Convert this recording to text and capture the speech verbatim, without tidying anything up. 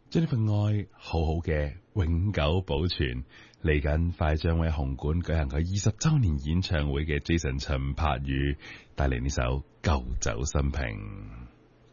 將呢份愛好好嘅永久保存。嚟緊快將為紅館舉行佢二十周年演唱會嘅 Jason 陳柏宇帶嚟呢首舊酒新瓶。